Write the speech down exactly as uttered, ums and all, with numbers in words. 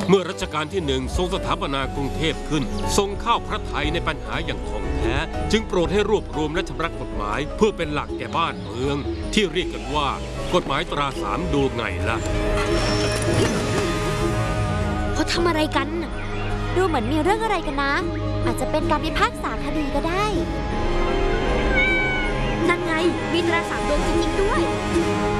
เมื่อรัชกาลที่หนึ่งทรงสถาปนากรุงเทพขึ้นทรงเข้าพระทัยในปัญหาอย่างท่องแท้จึงโปรดให้รวบรวมและชำระกฎหมายเพื่อเป็นหลักแก่บ้านเมืองที่เรียกกันว่ากฎหมายตราสามดูไงล่ะเขาทำอะไรกันดูเหมือนมีเรื่องอะไรกันนะอาจจะเป็นการพิพากษาคดีก็ได้นั่นไงมีตราสามดวงจริงๆด้วย